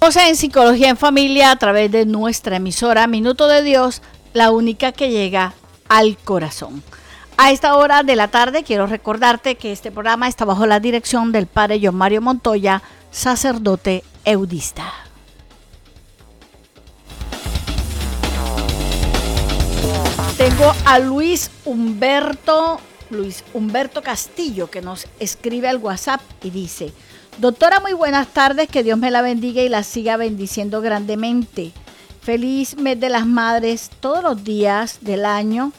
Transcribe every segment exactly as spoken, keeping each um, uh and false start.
Seguimos en Psicología en Familia a través de nuestra emisora Minuto de Dios, la única que llega al corazón. A esta hora de la tarde quiero recordarte que este programa está bajo la dirección del Padre John Mario Montoya, sacerdote eudista. Tengo a Luis Humberto, Luis Humberto Castillo, que nos escribe al WhatsApp y dice: doctora, muy buenas tardes, que Dios me la bendiga y la siga bendiciendo grandemente. Feliz mes de las madres, todos los días del año.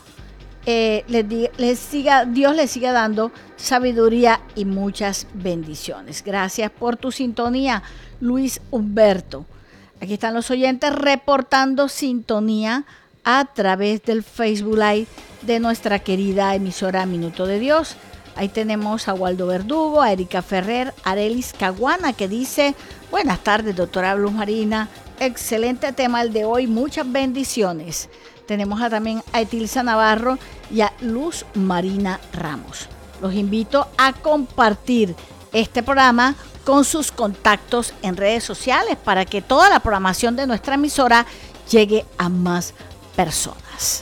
Eh, les, di, les siga, Dios les siga dando sabiduría y muchas bendiciones. Gracias por tu sintonía, Luis Humberto. Aquí están los oyentes reportando sintonía a través del Facebook Live de nuestra querida emisora Minuto de Dios. Ahí tenemos a Waldo Verdugo, a Erika Ferrer, a Arelis Caguana, que dice: buenas tardes, doctora Luz Marina, excelente tema el de hoy, muchas bendiciones. Tenemos a, también a Etilsa Navarro y a Luz Marina Ramos. Los invito a compartir este programa con sus contactos en redes sociales para que toda la programación de nuestra emisora llegue a más personas.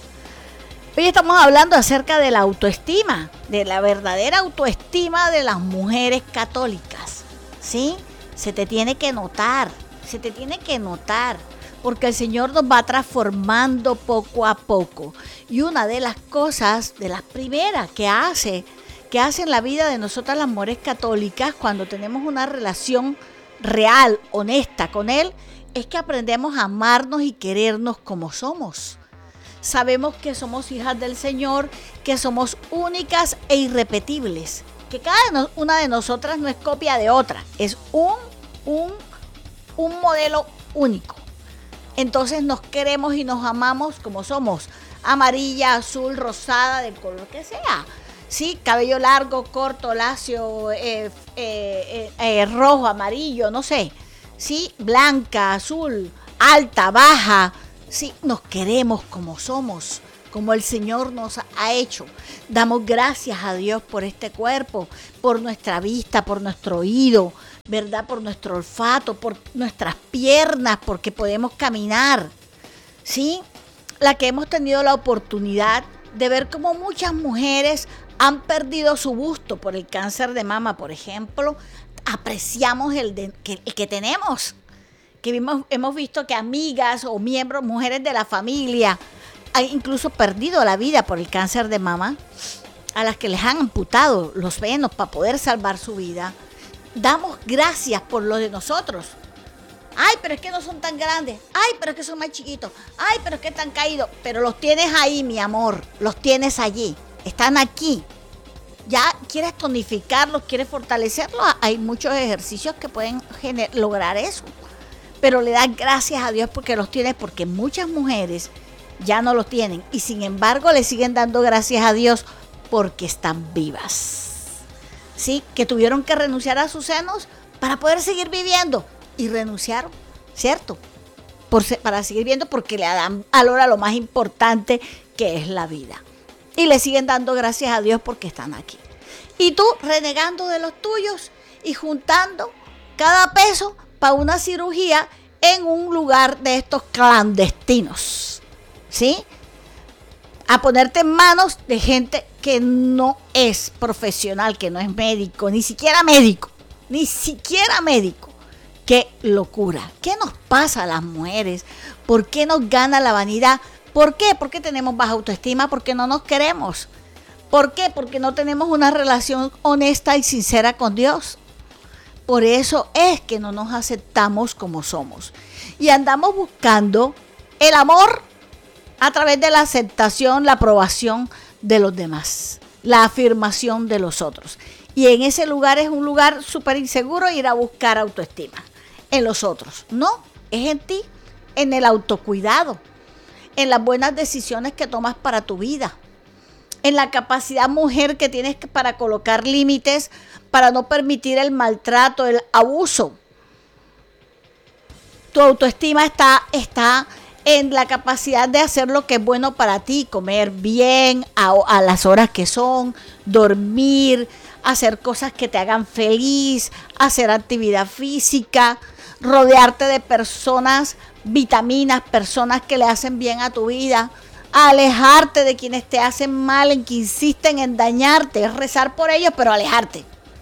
Hoy estamos hablando acerca de la autoestima, de la verdadera autoestima de las mujeres católicas, ¿sí? Se te tiene que notar, se te tiene que notar, porque el Señor nos va transformando poco a poco. Y una de las cosas, de las primeras que hace, que hace en la vida de nosotras las mujeres católicas, cuando tenemos una relación real, honesta con Él, es que aprendemos a amarnos y querernos como somos. Sabemos que somos hijas del Señor, que somos únicas e irrepetibles, que cada una de nosotras no es copia de otra, es un, un, un modelo único. Entonces nos queremos y nos amamos como somos, amarilla, azul, rosada, del color que sea, ¿sí? Cabello largo, corto, lacio, eh, eh, eh, eh, rojo, amarillo, no sé, ¿sí? Blanca, azul, alta, baja. Sí, nos queremos como somos, como el Señor nos ha hecho. Damos gracias a Dios por este cuerpo, por nuestra vista, por nuestro oído, ¿verdad? Por nuestro olfato, por nuestras piernas, porque podemos caminar, ¿sí? La que hemos tenido la oportunidad de ver cómo muchas mujeres han perdido su gusto por el cáncer de mama, por ejemplo, apreciamos el, de, que, el que tenemos. Que vimos, hemos visto que amigas o miembros, mujeres de la familia, han incluso perdido la vida por el cáncer de mama, a las que les han amputado los senos para poder salvar su vida. Damos gracias por lo de nosotros. Ay, pero es que no son tan grandes. Ay, pero es que son más chiquitos. Ay, pero es que están caídos. Pero los tienes ahí, mi amor. Los tienes allí. Están aquí. Ya quieres tonificarlos, quieres fortalecerlos. Hay muchos ejercicios que pueden gener- lograr eso. Pero le das gracias a Dios porque los tienes, porque muchas mujeres ya no los tienen y sin embargo le siguen dando gracias a Dios porque están vivas, ¿sí? Que tuvieron que renunciar a sus senos para poder seguir viviendo y renunciaron, ¿cierto? Por, para seguir viviendo porque le dan valor a lo más importante que es la vida y le siguen dando gracias a Dios porque están aquí. Y tú renegando de los tuyos y juntando cada peso para una cirugía en un lugar de estos clandestinos, ¿sí? A ponerte en manos de gente que no es profesional, que no es médico, ni siquiera médico, ni siquiera médico. ¡Qué locura! ¿Qué nos pasa a las mujeres? ¿Por qué nos gana la vanidad? ¿Por qué? Porque tenemos baja autoestima, porque no nos queremos. ¿Por qué? Porque no tenemos una relación honesta y sincera con Dios. Por eso es que no nos aceptamos como somos. Y andamos buscando el amor a través de la aceptación, la aprobación de los demás, la afirmación de los otros. Y en ese lugar es un lugar súper inseguro ir a buscar autoestima en los otros. No, es en ti, en el autocuidado, en las buenas decisiones que tomas para tu vida, en la capacidad, mujer, que tienes para colocar límites, para no permitir el maltrato, el abuso. Tu autoestima está, está en la capacidad de hacer lo que es bueno para ti, comer bien a, a las horas que son, dormir, hacer cosas que te hagan feliz, hacer actividad física. rodearte de personas, vitaminas, personas que le hacen bien a tu vida, alejarte de quienes te hacen mal, en que insisten en dañarte, es rezar por ellos, pero alejarte.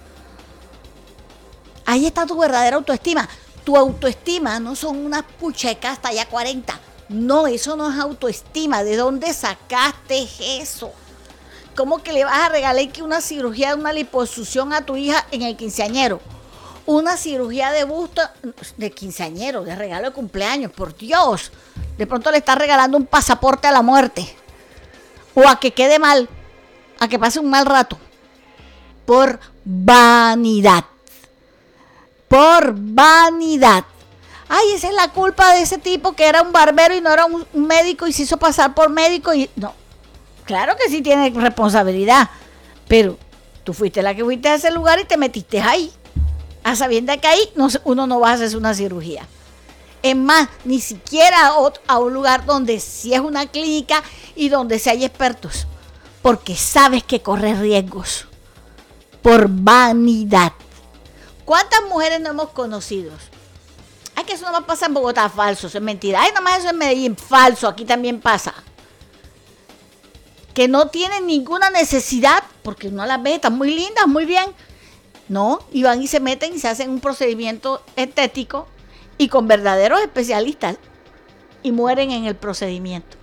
Ahí está tu verdadera autoestima. Tu autoestima no son unas puchecas hasta ya cuarenta. No, eso no es autoestima. ¿De dónde sacaste eso? ¿Cómo que le vas a regalar que una cirugía de una liposucción a tu hija en el quinceañero? Una cirugía de busto de quinceañero, de regalo de cumpleaños, por Dios. De pronto le estás regalando un pasaporte a la muerte. O a que quede mal, a que pase un mal rato. Por vanidad. Por vanidad. Ay, esa es la culpa de ese tipo que era un barbero y no era un, un médico y se hizo pasar por médico y no. Claro que sí tiene responsabilidad, pero tú fuiste la que fuiste a ese lugar y te metiste ahí, a sabiendo que ahí no, uno no va a hacerse una cirugía. Es más, ni siquiera a, a un lugar donde sí es una clínica y donde sí hay expertos, porque sabes que corres riesgos por vanidad. ¿Cuántas mujeres no hemos conocido? Ay, que eso no más pasa en Bogotá, falso, eso es mentira. Ay, nada más eso en Medellín, falso, aquí también pasa. Que no tienen ninguna necesidad, porque uno las ve, están muy lindas, muy bien. No, y van y se meten y se hacen un procedimiento estético y con verdaderos especialistas y mueren en el procedimiento.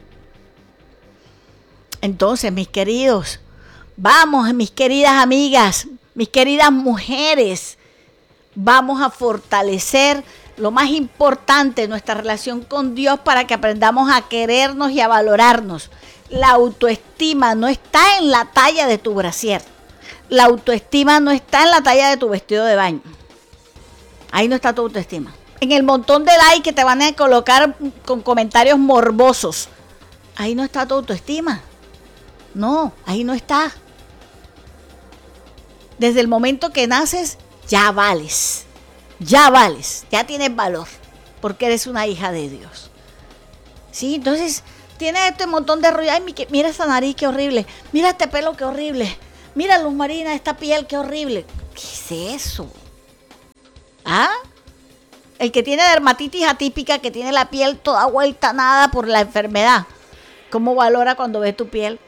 Entonces, mis queridos, vamos, mis queridas amigas, mis queridas mujeres, vamos a fortalecer lo más importante, nuestra relación con Dios para que aprendamos a querernos y a valorarnos. La autoestima no está en la talla de tu brasier. La autoestima no está en la talla de tu vestido de baño. Ahí no está tu autoestima. En el montón de likes que te van a colocar con comentarios morbosos. Ahí no está tu autoestima. No, ahí no está. Desde el momento que naces, ya vales. Ya vales. Ya tienes valor. Porque eres una hija de Dios. Sí, entonces tienes este montón de rollo. Ay, mira esta nariz, qué horrible. Mira este pelo, qué horrible. Mira, Luz Marina, esta piel, qué horrible. ¿Qué es eso? ¿Ah? El que tiene dermatitis atípica, que tiene la piel toda vuelta nada por la enfermedad. ¿Cómo valora cuando ve tu piel?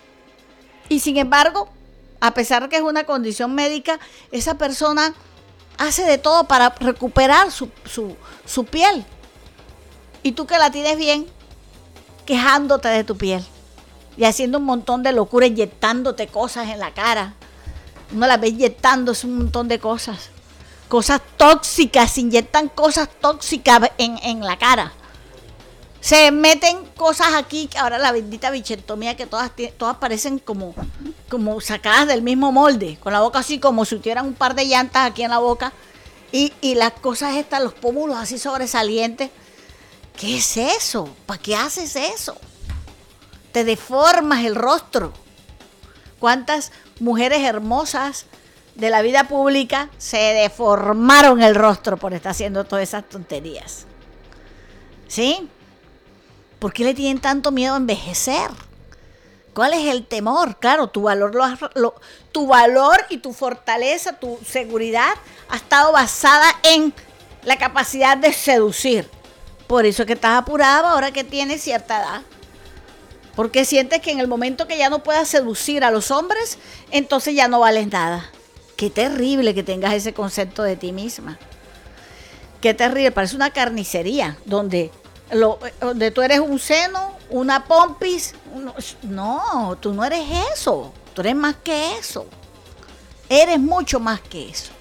Y sin embargo, a pesar de que es una condición médica, esa persona hace de todo para recuperar su, su, su piel. Y tú que la tienes bien, quejándote de tu piel. Y haciendo un montón de locura, inyectándote cosas en la cara. Uno la ve inyectándose un montón de cosas. Cosas tóxicas, se inyectan cosas tóxicas en, en la cara. Se meten cosas aquí, que ahora la bendita bichectomía, que todas, todas parecen como, como sacadas del mismo molde. Con la boca así como si tuvieran un par de llantas aquí en la boca. Y, y las cosas estas, los pómulos así sobresalientes. ¿Qué es eso? ¿Para qué haces eso? Te deformas el rostro. ¿Cuántas mujeres hermosas de la vida pública se deformaron el rostro por estar haciendo todas esas tonterías? ¿Sí? ¿Por qué le tienen tanto miedo a envejecer? ¿Cuál es el temor? Claro, tu valor, lo has, lo, tu valor y tu fortaleza, tu seguridad ha estado basada en la capacidad de seducir. Por eso es que estás apurada ahora que tienes cierta edad. Porque sientes que en el momento que ya no puedas seducir a los hombres, entonces ya no vales nada. Qué terrible que tengas ese concepto de ti misma. Qué terrible, parece una carnicería donde, lo, donde tú eres un seno, una pompis. Uno, no, tú no eres eso. Tú eres más que eso. Eres mucho más que eso.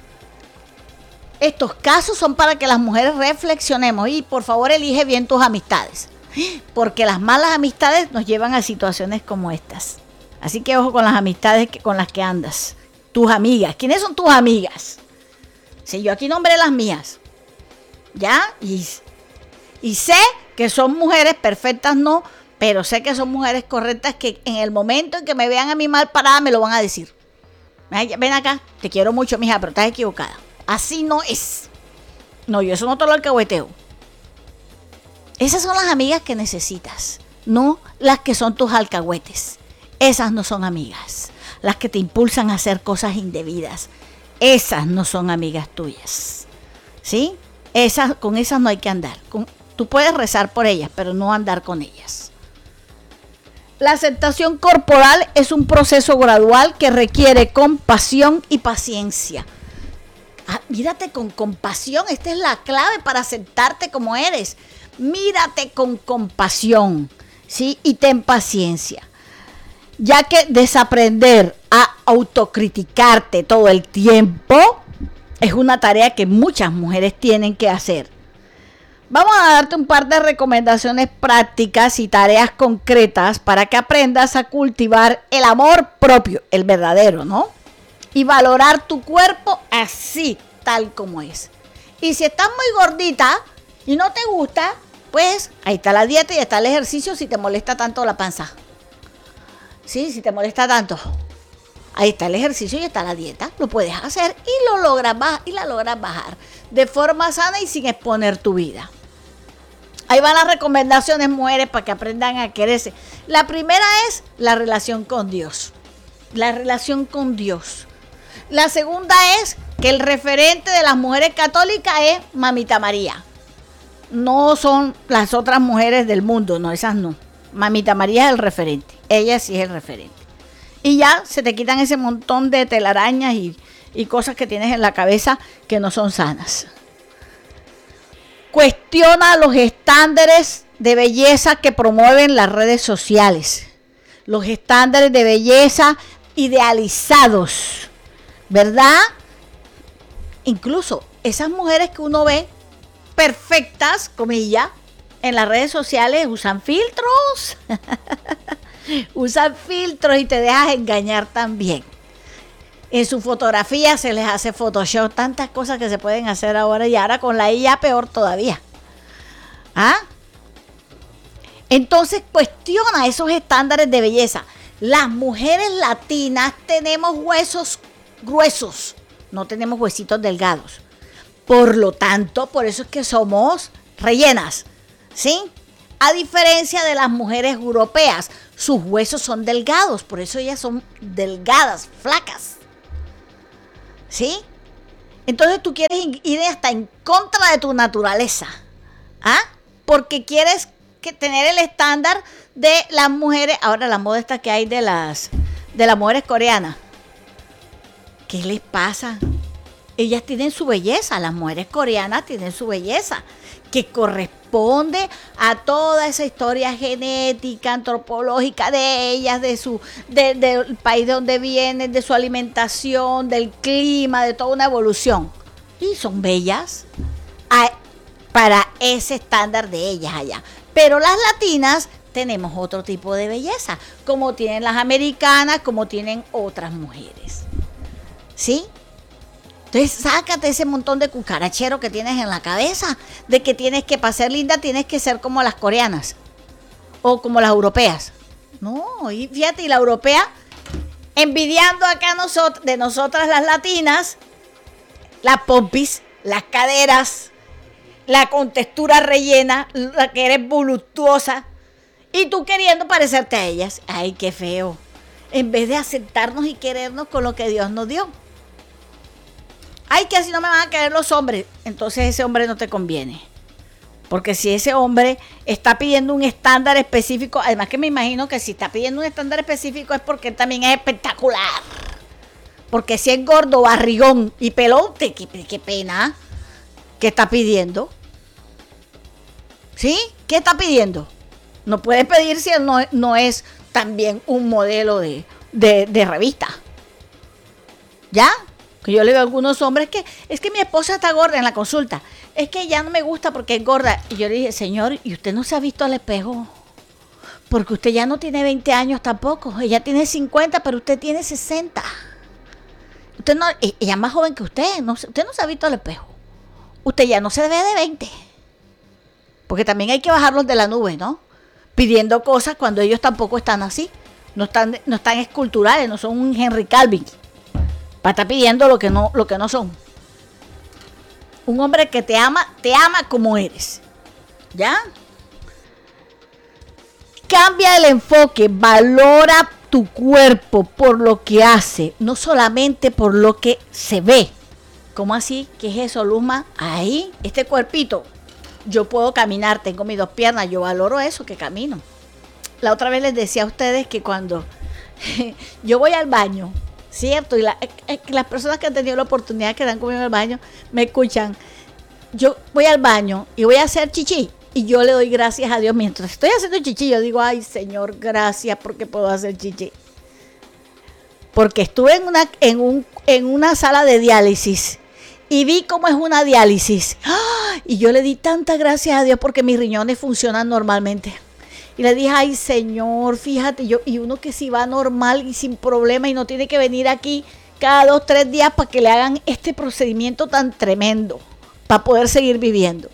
Estos casos son para que las mujeres reflexionemos y por favor elige bien tus amistades. Porque las malas amistades nos llevan a situaciones como estas. Así que ojo con las amistades que, con las que andas. Tus amigas. ¿Quiénes son tus amigas? Si yo aquí nombré las mías. ¿Ya? Y, y sé que son mujeres perfectas, no. Pero sé que son mujeres correctas que en el momento en que me vean a mí mal parada me lo van a decir. Ven acá, te quiero mucho, mija, pero estás equivocada. Así no es. No, yo eso no te lo alcahueteo. Esas son las amigas que necesitas, no las que son tus alcahuetes. Esas no son amigas. Las que te impulsan a hacer cosas indebidas. Esas no son amigas tuyas. ¿sí? Esas, con esas no hay que andar. Con, tú puedes rezar por ellas, pero no andar con ellas. La aceptación corporal es un proceso gradual que requiere compasión y paciencia. Ah, mírate con compasión, esta es la clave para aceptarte como eres. Mírate con compasión, ¿sí? Y ten paciencia. Ya que desaprender a autocriticarte todo el tiempo es una tarea que muchas mujeres tienen que hacer. Vamos a darte un par de recomendaciones prácticas y tareas concretas para que aprendas a cultivar el amor propio, el verdadero, ¿no? Y valorar tu cuerpo así, tal como es. Y si estás muy gordita y no te gusta, pues ahí está la dieta y está el ejercicio si te molesta tanto la panza. Sí, si te molesta tanto. Ahí está el ejercicio y está la dieta. Lo puedes hacer y lo logras bajar, y la logras bajar de forma sana y sin exponer tu vida. Ahí van las recomendaciones, mujeres, para que aprendan a quererse. La primera es la relación con Dios. La relación con Dios. La segunda es que el referente de las mujeres católicas es Mamita María. No son las otras mujeres del mundo, no, esas no. Mamita María es el referente. Ella sí es el referente. Y ya se te quitan ese montón de telarañas y, y cosas que tienes en la cabeza que no son sanas. Cuestiona los estándares de belleza que promueven las redes sociales. Los estándares de belleza idealizados, ¿verdad? Incluso esas mujeres que uno ve perfectas, comillas, en las redes sociales usan filtros. Usan filtros y te dejas engañar también. En su fotografía se les hace Photoshop, tantas cosas que se pueden hacer ahora y ahora con la I A peor todavía. ¿Ah? Entonces cuestiona esos estándares de belleza. Las mujeres latinas tenemos huesos gruesos, no tenemos huesitos delgados. Por lo tanto, por eso es que somos rellenas, ¿sí? A diferencia de las mujeres europeas, sus huesos son delgados, por eso ellas son delgadas, flacas. ¿Sí? Entonces tú quieres ir hasta en contra de tu naturaleza. ¿Ah? Porque quieres que tener el estándar de las mujeres. Ahora la moda esta que hay de las, de las mujeres coreanas. ¿Qué les pasa? Ellas tienen su belleza, las mujeres coreanas tienen su belleza, que corresponde a toda esa historia genética, antropológica de ellas, de su, de, del país de donde vienen, de su alimentación, del clima, de toda una evolución. Y son bellas a, para ese estándar de ellas allá. Pero las latinas tenemos otro tipo de belleza, como tienen las americanas, como tienen otras mujeres. ¿Sí? Entonces, sácate ese montón de cucarachero que tienes en la cabeza, de que tienes que, para ser linda, tienes que ser como las coreanas o como las europeas. No, y fíjate, y la europea, envidiando acá nosotros, de nosotras las latinas, las pompis, las caderas, la contextura rellena, la que eres voluptuosa, y tú queriendo parecerte a ellas. Ay, qué feo. En vez de aceptarnos y querernos con lo que Dios nos dio. Ay, que así no me van a querer los hombres. Entonces ese hombre no te conviene. Porque si ese hombre está pidiendo un estándar específico, además que me imagino que si está pidiendo un estándar específico es porque él también es espectacular. Porque si es gordo, barrigón y pelón, qué, qué pena. ¿Qué está pidiendo? ¿Sí? ¿Qué está pidiendo? No puede pedir si él no, no es también un modelo de, de, de revista. ¿Ya? Que yo le veo a algunos hombres que es que mi esposa está gorda en la consulta. Es que ya no me gusta porque es gorda. Y yo le dije, señor, ¿y usted no se ha visto al espejo? Porque usted ya no tiene veinte años tampoco. Ella tiene cincuenta, pero usted tiene sesenta. Usted no, ella es más joven que usted. No, usted no se ha visto al espejo. Usted ya no se ve de veinte. Porque también hay que bajarlos de la nube, ¿no? Pidiendo cosas cuando ellos tampoco están así. No están, no están esculturales, no son un Henry Calvin. Para estar pidiendo lo que no, lo que no son. Un hombre que te ama, te ama como eres. ¿Ya? Cambia el enfoque, valora tu cuerpo por lo que hace, no solamente por lo que se ve. ¿Cómo así? ¿Qué es eso, Luzma? Ahí, este cuerpito, yo puedo caminar, tengo mis dos piernas, yo valoro eso, que camino. La otra vez les decía a ustedes que cuando yo voy al baño, ¿cierto? Y la, eh, las personas que han tenido la oportunidad que dan conmigo en el baño, me escuchan. Yo voy al baño y voy a hacer chichi. Y yo le doy gracias a Dios. Mientras estoy haciendo chichi, yo digo, ay, Señor, gracias porque puedo hacer chichi. Porque estuve en una, en un, en una sala de diálisis y vi cómo es una diálisis. ¡Ah! Y yo le di tantas gracias a Dios porque mis riñones funcionan normalmente. Y le dije, ay, Señor, fíjate, yo, y uno que si va normal y sin problema y no tiene que venir aquí cada dos, tres días para que le hagan este procedimiento tan tremendo, para poder seguir viviendo.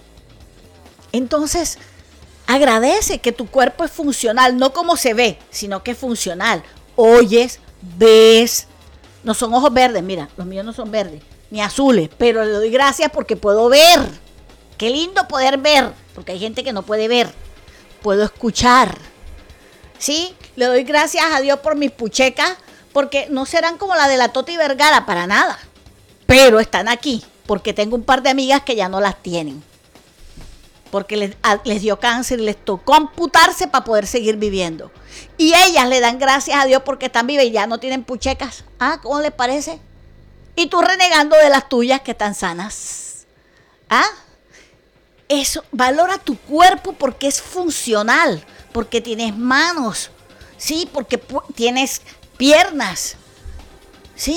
Entonces, agradece que tu cuerpo es funcional, no como se ve, sino que es funcional. Oyes, ves, no son ojos verdes, mira, los míos no son verdes, ni azules, pero le doy gracias porque puedo ver. Qué lindo poder ver, porque hay gente que no puede ver. Puedo escuchar, ¿sí? Le doy gracias a Dios por mis puchecas, porque no serán como la de la Toti Vergara, para nada, pero están aquí, porque tengo un par de amigas que ya no las tienen, porque les, a, les dio cáncer y les tocó amputarse para poder seguir viviendo, y ellas le dan gracias a Dios porque están vivas y ya no tienen puchecas. ¿Ah? ¿Cómo les parece? Y tú renegando de las tuyas que están sanas. ¿Ah? Eso, valora tu cuerpo porque es funcional, porque tienes manos, ¿sí? Porque pu- tienes piernas, ¿sí?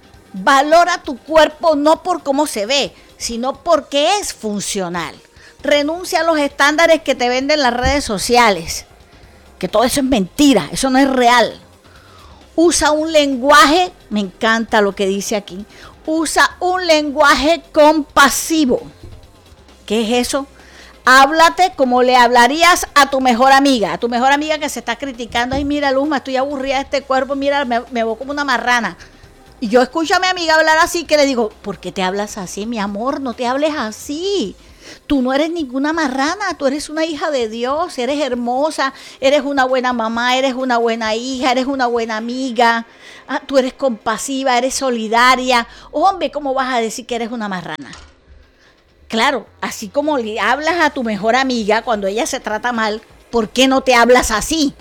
Valora tu cuerpo no por cómo se ve, sino porque es funcional. Renuncia a los estándares que te venden las redes sociales, que todo eso es mentira, eso no es real. Usa un lenguaje, me encanta lo que dice aquí, usa un lenguaje compasivo. ¿Qué es eso? Háblate como le hablarías a tu mejor amiga, a tu mejor amiga que se está criticando. Ay, mira, Luzma, estoy aburrida de este cuerpo, mira, me, me veo como una marrana. Y yo escucho a mi amiga hablar así, que le digo, ¿por qué te hablas así, mi amor? No te hables así. Tú no eres ninguna marrana, tú eres una hija de Dios, eres hermosa, eres una buena mamá, eres una buena hija, eres una buena amiga, ah, tú eres compasiva, eres solidaria. Hombre, ¿cómo vas a decir que eres una marrana? Claro, así como le hablas a tu mejor amiga cuando ella se trata mal, ¿por qué no te hablas así?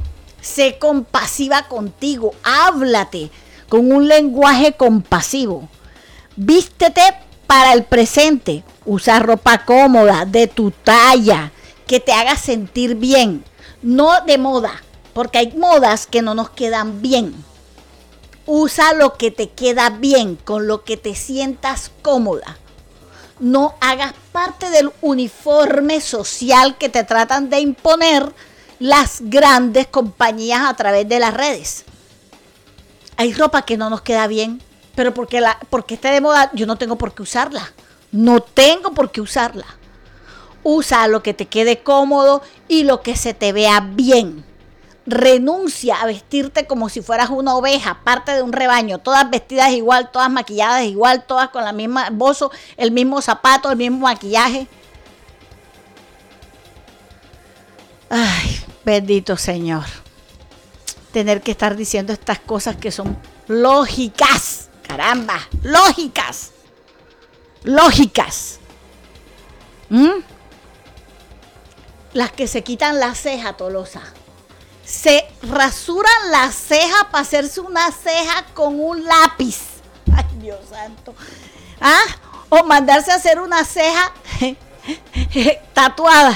Sé compasiva contigo, háblate con un lenguaje compasivo. Vístete para el presente, usa ropa cómoda, de tu talla, que te haga sentir bien, no de moda, porque hay modas que no nos quedan bien. Usa lo que te queda bien, con lo que te sientas cómoda. No hagas parte del uniforme social que te tratan de imponer las grandes compañías a través de las redes. Hay ropa que no nos queda bien, pero porque, la, porque esté de moda, yo no tengo por qué usarla. No tengo por qué usarla. Usa lo que te quede cómodo y lo que se te vea bien. Renuncia a vestirte como si fueras una oveja, parte de un rebaño, todas vestidas igual, todas maquilladas igual, todas con la misma bozo, el mismo zapato, el mismo maquillaje. Ay, bendito Señor. Tener que estar diciendo estas cosas que son lógicas, caramba, lógicas, lógicas. ¿Mm? Las que se quitan la ceja, Tolosa. Se rasuran la ceja para hacerse una ceja con un lápiz. Ay, Dios santo. ¿Ah? O mandarse a hacer una ceja tatuada.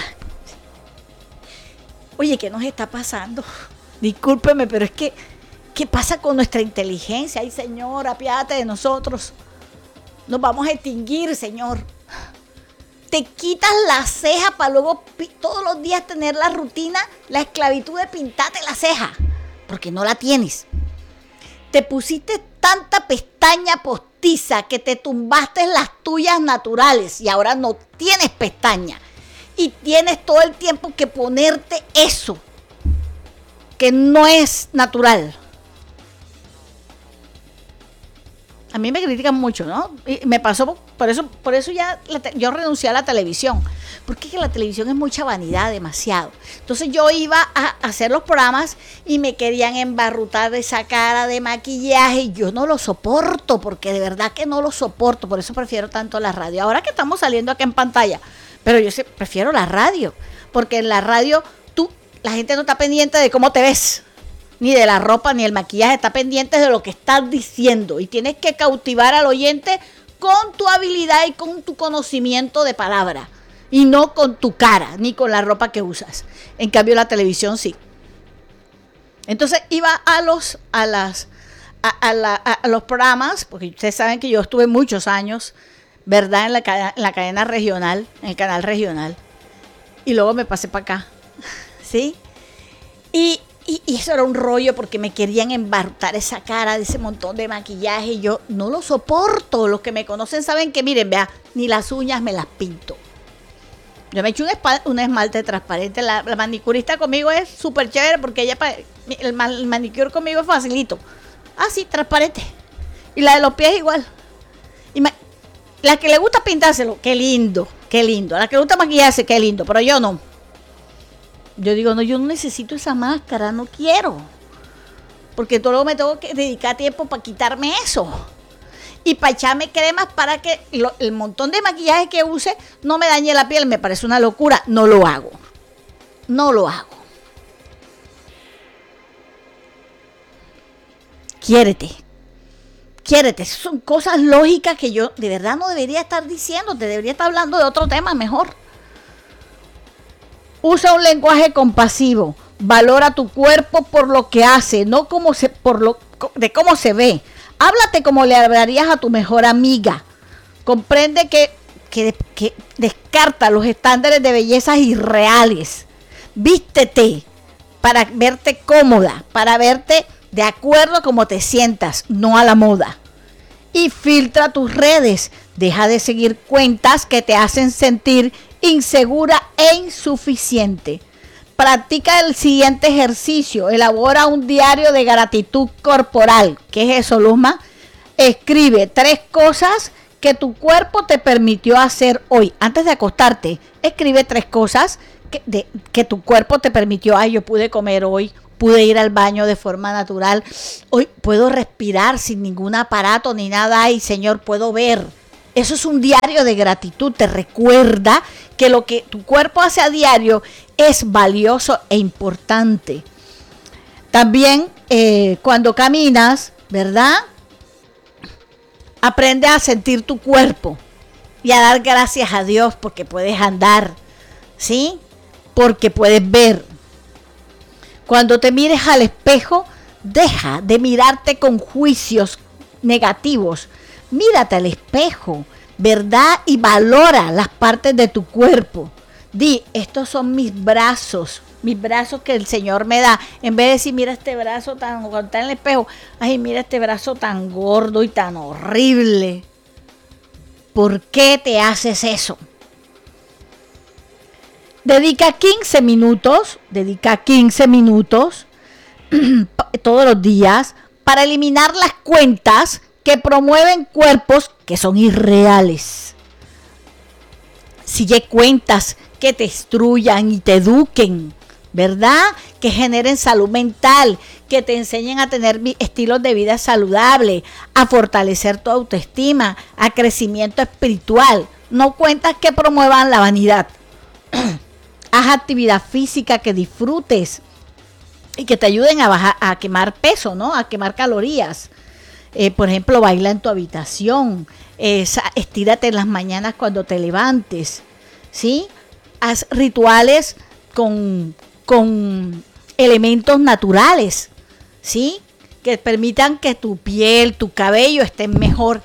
Oye, ¿qué nos está pasando? Discúlpeme, pero es que, ¿qué pasa con nuestra inteligencia? Ay, Señor, apiádate de nosotros. Nos vamos a extinguir, Señor. Te quitas la ceja para luego todos los días tener la rutina, la esclavitud de pintarte la ceja, porque no la tienes. Te pusiste tanta pestaña postiza que te tumbaste las tuyas naturales y ahora no tienes pestaña. Y tienes todo el tiempo que ponerte eso, que no es natural. A mí me critican mucho, ¿no? Y me pasó, por eso, por eso ya la te, yo renuncié a la televisión, porque es que la televisión es mucha vanidad, demasiado. Entonces yo iba a hacer los programas y me querían embarrutar de esa cara de maquillaje y yo no lo soporto, porque de verdad que no lo soporto, por eso prefiero tanto la radio. Ahora que estamos saliendo aquí en pantalla, pero yo sé, prefiero la radio, porque en la radio tú, la gente no está pendiente de cómo te ves, ni de la ropa, ni el maquillaje, está pendiente de lo que estás diciendo y tienes que cautivar al oyente con tu habilidad y con tu conocimiento de palabra y no con tu cara, ni con la ropa que usas. En cambio la televisión sí. Entonces iba a los, a las, a, a, la, a los programas, porque ustedes saben que yo estuve muchos años, ¿verdad? En la, en la cadena regional, en el canal regional, y luego me pasé para acá, ¿sí? Y Y, y eso era un rollo porque me querían embartar esa cara de ese montón de maquillaje y yo no lo soporto. Los que me conocen saben que, miren, vea, ni las uñas me las pinto. Yo me echo un, un esmalte transparente. La, la manicurista conmigo es súper chévere porque ella, el, el manicure conmigo es facilito. Ah, sí, transparente. Y la de los pies igual. Y me, la que le gusta pintárselo, qué lindo, qué lindo. La que le gusta maquillarse, qué lindo, pero yo no. Yo digo, no, yo no necesito esa máscara, no quiero. Porque luego me tengo que dedicar tiempo para quitarme eso. Y para echarme cremas para que lo, el montón de maquillaje que use no me dañe la piel. Me parece una locura. No lo hago. No lo hago. Quiérete. Quiérete. Son cosas lógicas que yo de verdad no debería estar diciendo. Te debería estar hablando de otro tema mejor. Usa un lenguaje compasivo. Valora tu cuerpo por lo que hace, no como se, por lo, de cómo se ve. Háblate como le hablarías a tu mejor amiga. Comprende que, que, que descarta los estándares de bellezas irreales. Vístete para verte cómoda, para verte de acuerdo a cómo te sientas, no a la moda. Y filtra tus redes. Deja de seguir cuentas que te hacen sentir insegura e insuficiente. Practica el siguiente ejercicio. Elabora un diario de gratitud corporal. ¿Qué es eso, Luzma? Escribe tres cosas que tu cuerpo te permitió hacer hoy. Antes de acostarte, escribe tres cosas que, de, que tu cuerpo te permitió. Ay, yo pude comer hoy, pude ir al baño de forma natural. Hoy puedo respirar sin ningún aparato ni nada. Ay, Señor, puedo ver. Eso es un diario de gratitud. Te recuerda que lo que tu cuerpo hace a diario es valioso e importante. También eh, cuando caminas, ¿verdad? Aprende a sentir tu cuerpo y a dar gracias a Dios porque puedes andar, ¿sí? Porque puedes ver. Cuando te mires al espejo, deja de mirarte con juicios negativos. Mírate al espejo, ¿verdad? Y valora las partes de tu cuerpo. Di, estos son mis brazos, mis brazos que el Señor me da. En vez de decir, mira este brazo tan, cuando está en el espejo, ay, mira este brazo tan gordo y tan horrible. ¿Por qué te haces eso? Dedica quince minutos, dedica quince minutos todos los días para eliminar las cuentas que promueven cuerpos que son irreales. Sigue cuentas que te instruyan y te eduquen, ¿verdad? Que generen salud mental, que te enseñen a tener estilos de vida saludables, a fortalecer tu autoestima, a crecimiento espiritual. No cuentas que promuevan la vanidad. Haz actividad física que disfrutes y que te ayuden a bajar, a quemar peso, ¿no? A quemar calorías. Eh, por ejemplo, baila en tu habitación, eh, estírate en las mañanas cuando te levantes, ¿sí? Haz rituales con, con elementos naturales, ¿sí? Que permitan que tu piel, tu cabello estén mejor.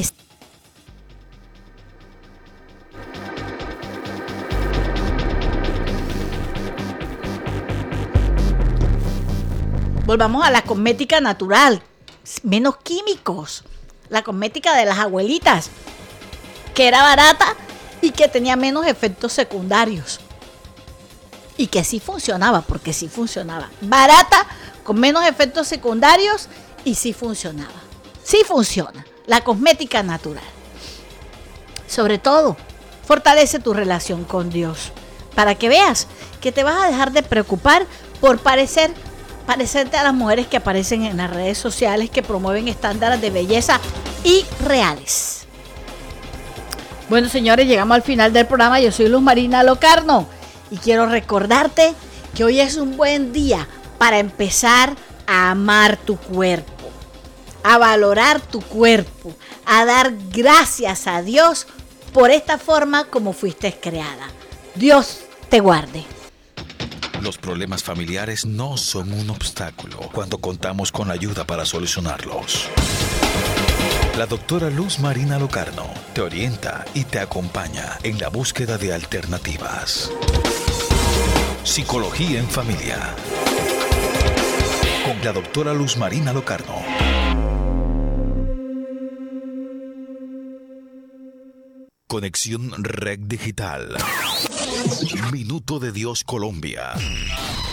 Volvamos a la cosmética natural. Menos químicos, la cosmética de las abuelitas, que era barata y que tenía menos efectos secundarios y que sí funcionaba, porque sí funcionaba, barata, con menos efectos secundarios y sí funcionaba, sí funciona, la cosmética natural. Sobre todo, fortalece tu relación con Dios para que veas que te vas a dejar de preocupar por parecer, parecerte a las mujeres que aparecen en las redes sociales que promueven estándares de belleza irreales. Bueno, señores, llegamos al final del programa. Yo soy Luz Marina Locarno y quiero recordarte que hoy es un buen día para empezar a amar tu cuerpo, a valorar tu cuerpo, a dar gracias a Dios por esta forma como fuiste creada. Dios te guarde. Los problemas familiares no son un obstáculo cuando contamos con ayuda para solucionarlos. La doctora Luz Marina Locarno te orienta y te acompaña en la búsqueda de alternativas. Psicología en familia. Con la doctora Luz Marina Locarno. Conexión Red Digital. Minuto de Dios Colombia.